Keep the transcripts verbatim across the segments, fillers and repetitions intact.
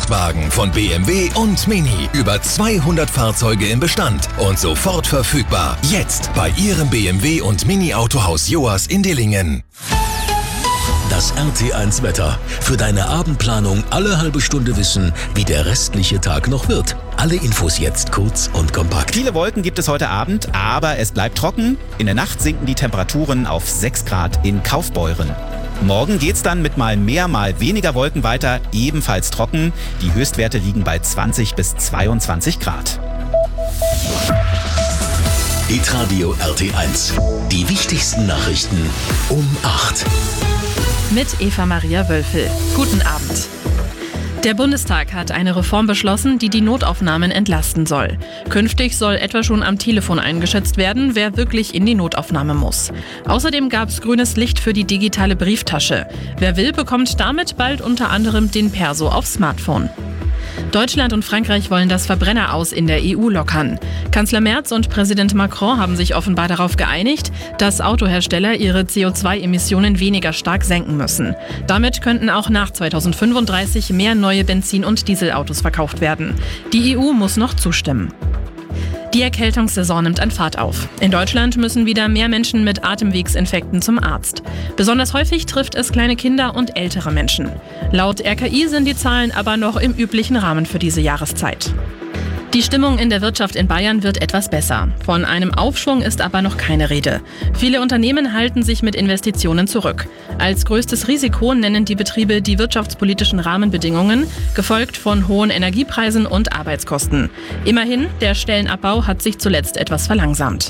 Gebrauchtwagen von B M W und Mini. Über zweihundert Fahrzeuge im Bestand und sofort verfügbar. Jetzt bei Ihrem B M W und Mini Autohaus Joas in Dillingen. Das R T eins Wetter. Für deine Abendplanung alle halbe Stunde wissen, wie der restliche Tag noch wird. Alle Infos jetzt kurz und kompakt. Viele Wolken gibt es heute Abend, aber es bleibt trocken. In der Nacht sinken die Temperaturen auf sechs Grad in Kaufbeuren. Morgen geht's dann mit mal mehr, mal weniger Wolken weiter, ebenfalls trocken. Die Höchstwerte liegen bei zwanzig bis zweiundzwanzig Grad. Hitradio R T eins. Die wichtigsten Nachrichten um acht. Mit Eva Maria Wölfel. Guten Abend. Der Bundestag hat eine Reform beschlossen, die die Notaufnahmen entlasten soll. Künftig soll etwa schon am Telefon eingeschätzt werden, wer wirklich in die Notaufnahme muss. Außerdem gab es grünes Licht für die digitale Brieftasche. Wer will, bekommt damit bald unter anderem den Perso aufs Smartphone. Deutschland und Frankreich wollen das Verbrenneraus in der E U lockern. Kanzler Merz und Präsident Macron haben sich offenbar darauf geeinigt, dass Autohersteller ihre C O zwei Emissionen weniger stark senken müssen. Damit könnten auch nach zweitausendfünfunddreißig mehr neue Benzin- und Dieselautos verkauft werden. Die E U muss noch zustimmen. Die Erkältungssaison nimmt an Fahrt auf. In Deutschland müssen wieder mehr Menschen mit Atemwegsinfekten zum Arzt. Besonders häufig trifft es kleine Kinder und ältere Menschen. Laut R K I sind die Zahlen aber noch im üblichen Rahmen für diese Jahreszeit. Die Stimmung in der Wirtschaft in Bayern wird etwas besser. Von einem Aufschwung ist aber noch keine Rede. Viele Unternehmen halten sich mit Investitionen zurück. Als größtes Risiko nennen die Betriebe die wirtschaftspolitischen Rahmenbedingungen, gefolgt von hohen Energiepreisen und Arbeitskosten. Immerhin, der Stellenabbau hat sich zuletzt etwas verlangsamt.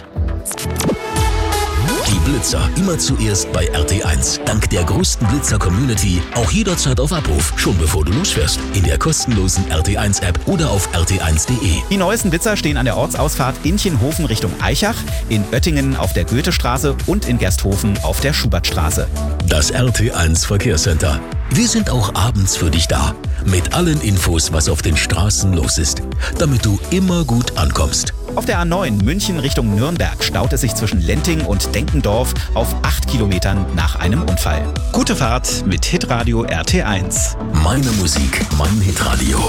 Die Blitzer immer zuerst bei R T eins. Dank der größten Blitzer-Community auch jederzeit auf Abruf, schon bevor du losfährst. In der kostenlosen R T eins App oder auf r t eins punkt de. Die neuesten Blitzer stehen an der Ortsausfahrt Inchenhofen Richtung Aichach, in Oettingen auf der Goethestraße und in Gersthofen auf der Schubertstraße. Das R T eins Verkehrscenter. Wir sind auch abends für dich da. Mit allen Infos, was auf den Straßen los ist. Damit du immer gut ankommst. Auf der A neun München Richtung Nürnberg staut es sich zwischen Lenting und Denkendorf auf acht Kilometern nach einem Unfall. Gute Fahrt mit Hitradio R T eins. Meine Musik, mein Hitradio.